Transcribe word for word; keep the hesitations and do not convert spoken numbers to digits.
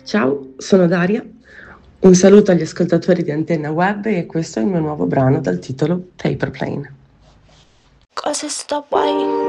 Ciao, sono Daria. Un saluto agli ascoltatori di Antenna Web e questo è il mio nuovo brano dal titolo Paper Plane. Cose sta guai.